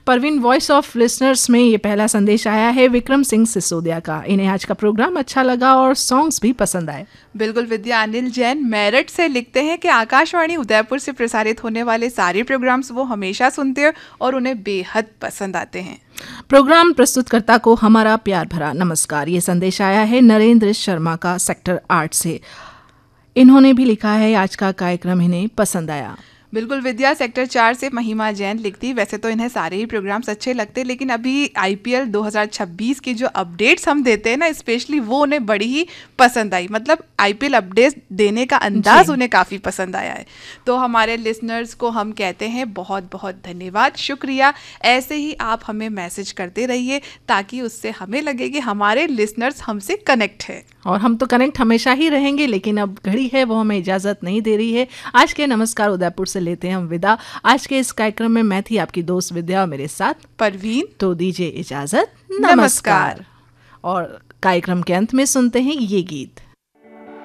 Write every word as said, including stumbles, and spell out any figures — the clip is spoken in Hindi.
परवीन, वॉइस ऑफ लिसनर्स में ये पहला संदेश आया है विक्रम सिंह सिसोदिया का। इन्हें आज का प्रोग्राम अच्छा लगा और सॉन्ग्स भी पसंद आए। बिल्कुल विद्या। अनिल जैन मेरठ से लिखते हैं कि आकाशवाणी उदयपुर से प्रसारित होने वाले सारे प्रोग्राम्स वो हमेशा सुनते हैं और उन्हें बेहद पसंद आते हैं। प्रोग्राम प्रस्तुतकर्ता को हमारा प्यार भरा नमस्कार। ये संदेश आया है नरेंद्र शर्मा का सेक्टर आठ से। इन्होंने भी लिखा है आज का कार्यक्रम इन्हें पसंद आया। बिल्कुल विद्या। सेक्टर चार से महिमा जैन लिखती, वैसे तो इन्हें सारे ही प्रोग्राम्स अच्छे लगते, लेकिन अभी आईपीएल दो हज़ार छब्बीस की जो अपडेट्स हम देते हैं ना, स्पेशली वो उन्हें बड़ी ही पसंद आई। मतलब आईपीएल अपडेट्स देने का अंदाज उन्हें काफ़ी पसंद आया है। तो हमारे लिसनर्स को हम कहते हैं बहुत बहुत धन्यवाद, शुक्रिया। ऐसे ही आप हमें मैसेज करते रहिए ताकि उससे हमें लगे कि हमारे लिसनर्स हमसे कनेक्ट है। और हम तो कनेक्ट हमेशा ही रहेंगे, लेकिन अब घड़ी है वो हमें इजाज़त नहीं दे रही है। आज के नमस्कार उदयपुर से लेते हैं हम विदा। आज के इस कार्यक्रम में मैं थी आपकी दोस्त विद्या और मेरे साथ परवीन। तो दीजिए इजाज़त, नमस्कार। और कार्यक्रम के अंत में सुनते हैं ये गीत।